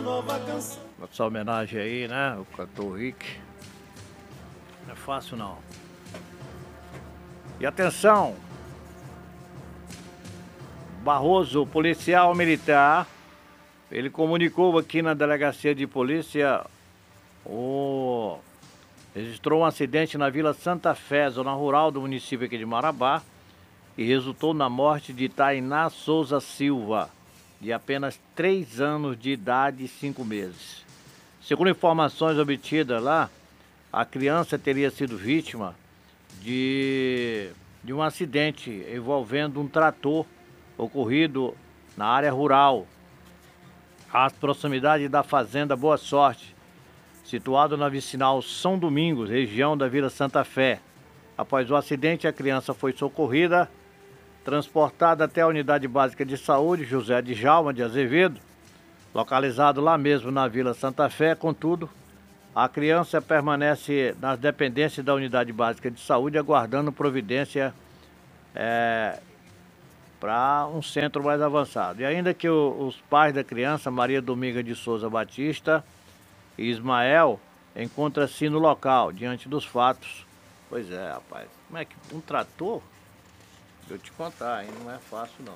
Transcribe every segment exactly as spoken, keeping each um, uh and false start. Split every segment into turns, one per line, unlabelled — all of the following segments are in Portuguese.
Essa homenagem aí, né? O cantor Rick. Não é fácil não. E atenção! Barroso, policial militar, ele comunicou aqui na delegacia de polícia, o... registrou um acidente na Vila Santa Fé, zona rural do município aqui de Marabá, e resultou na morte de Tainá Souza Silva, de apenas três anos de idade e cinco meses. Segundo informações obtidas lá, a criança teria sido vítima de, de um acidente envolvendo um trator ocorrido na área rural, às proximidades da fazenda Boa Sorte, situado na vicinal São Domingos, região da Vila Santa Fé. Após o acidente, a criança foi socorrida, transportada até a Unidade Básica de Saúde José de Jalma de Azevedo, localizado lá mesmo na Vila Santa Fé. Contudo, a criança permanece nas dependências da Unidade Básica de Saúde, aguardando providência é, para um centro mais avançado. E ainda que o, os pais da criança, Maria Dominga de Souza Batista e Ismael, encontram-se no local, diante dos fatos. Pois é, rapaz, como é que um trator? Deixa eu te contar, hein? Não é fácil não.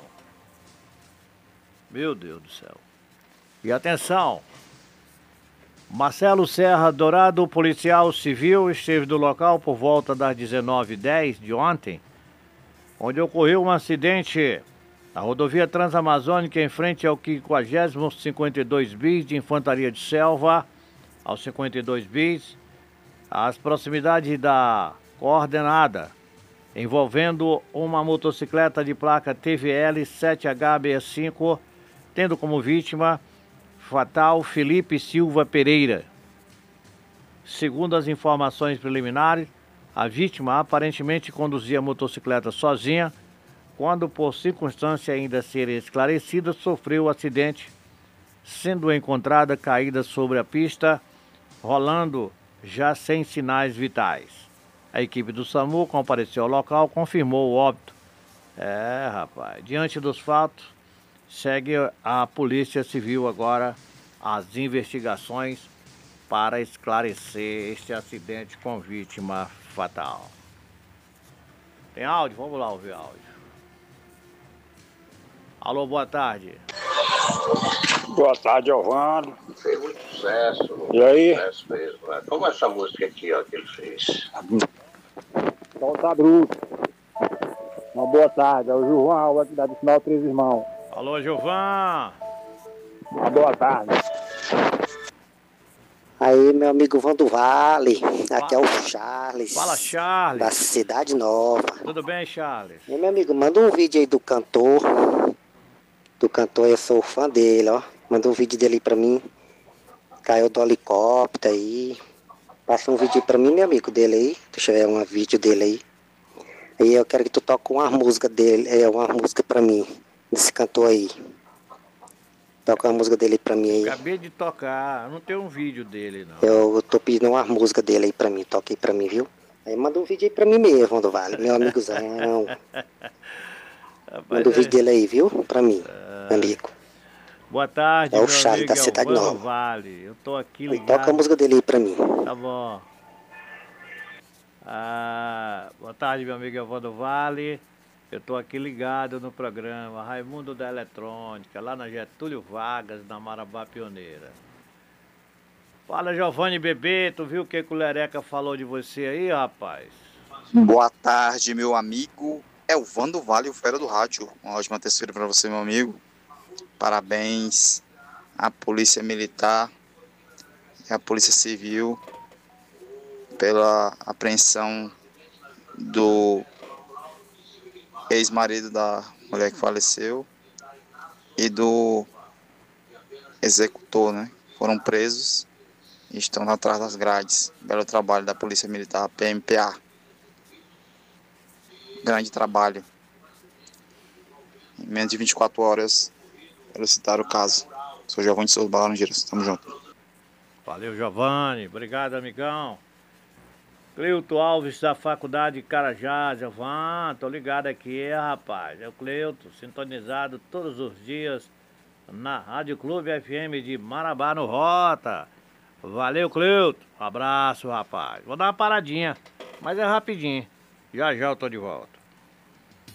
Meu Deus do céu. E atenção! Marcelo Serra Dourado, policial civil, esteve no local por volta das dezenove e dez de ontem, onde ocorreu um acidente na rodovia Transamazônica em frente ao quinquagésimo cinquenta e dois bis de Infantaria de Selva, ao cinquenta e dois bis, às proximidades da coordenada, envolvendo uma motocicleta de placa T V L sete H sessenta e cinco, tendo como vítima fatal Felipe Silva Pereira. Segundo as informações preliminares, a vítima aparentemente conduzia a motocicleta sozinha, quando, por circunstância ainda a ser esclarecida, sofreu o acidente, sendo encontrada caída sobre a pista, rolando já sem sinais vitais. A equipe do SAMU compareceu ao local, confirmou o óbito. É, rapaz, diante dos fatos, segue a Polícia Civil agora as investigações para esclarecer este acidente com vítima fatal. Tem áudio? Vamos lá ouvir áudio. Alô, boa tarde.
Boa tarde, Giovanni.
Fez muito sucesso.
E aí?
Sucesso mesmo, né? Como é essa música aqui, ó, que ele fez?
Solta bruto. Uma boa tarde. É o João, aqui da Vicinal Três Irmãos.
Alô, Gilvan.
Uma boa tarde.
Aí, meu amigo Vando Vale, aqui é o Charles.
Fala, Charles.
Da Cidade Nova.
Tudo bem, Charles?
E, meu amigo, manda um vídeo aí do cantor. Do cantor, eu sou fã dele, ó. Manda um vídeo dele aí pra mim. Caiu do helicóptero aí. Passa um vídeo pra mim, meu amigo, dele aí. Deixa eu ver um vídeo dele aí. Aí eu quero que tu toque uma música dele, é uma música pra mim, desse cantor aí. Toca uma música dele pra mim aí.
Acabei de tocar, não tem um vídeo dele não.
Eu, eu tô pedindo uma música dele aí pra mim, toque aí pra mim, viu? Aí manda um vídeo aí pra mim mesmo, do Vale, meu amigozão. Manda um vídeo dele aí, viu? Pra mim,
Ah,
amigo.
boa tarde,
É o
meu
Charles
amigo,
da Cidade
é o Vando
Nova.
Vale. Eu tô aqui
Aí
ligado.
toca a música dele aí pra mim.
Tá bom. Ah, boa tarde, meu amigo Evandro Vale. Eu tô aqui ligado no programa Raimundo da Eletrônica, lá na Getúlio Vargas, na Marabá Pioneira. Fala, Giovanni Bebê, tu viu o que o Lereca falou de você aí, rapaz?
Boa tarde, meu amigo. É o Vando Vale, o Fera do Rádio. Uma ótima terça-feira para você, meu amigo. Parabéns à Polícia Militar e à Polícia Civil pela apreensão do ex-marido da mulher que faleceu e do executor, né? Foram presos e estão atrás das grades. Belo trabalho da Polícia Militar, P M P A. Grande trabalho. Em menos de vinte e quatro horas, elucidar o caso. Sou Giovanni de Souza Laranjeiras. Tamo junto.
Valeu, Giovanni. Obrigado, amigão. Cleuto Alves, da Faculdade Carajás. Giovanni, tô ligado aqui, rapaz. É o Cleuto, sintonizado todos os dias na Rádio Clube F M de Marabá no Rota. Valeu, Cleuto. Abraço, rapaz. Vou dar uma paradinha, mas é rapidinho. Já já eu tô de volta.